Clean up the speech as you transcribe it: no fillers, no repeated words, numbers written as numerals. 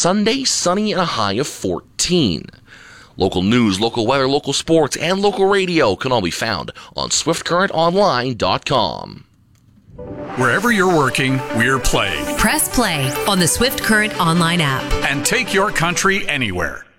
Sunday, sunny and a high of 14. Local news, local weather, local sports, and local radio can all be found on SwiftCurrentOnline.com. Wherever you're working, we're playing. Press play on the Swift Current online app. And take your country anywhere.